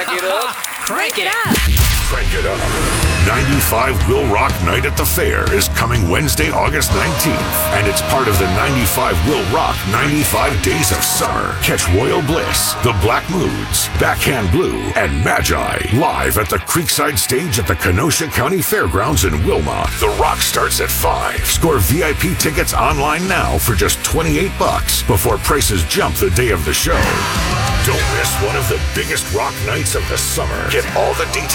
it up. Crank it up. Crank it up. 95 Will Rock Night at the Fair is coming Wednesday, August 19th, and it's part of the 95 Will Rock 95 Days of Summer. Catch Royal Bliss, The Black Moods, Backhand Blue, and Magi live at the Creekside Stage at the Kenosha County Fairgrounds in Wilmot. The Rock starts at 5. Score VIP tickets online now for just $28 before prices jump the day of the show. Don't miss one of the biggest rock nights of the summer. Get all the details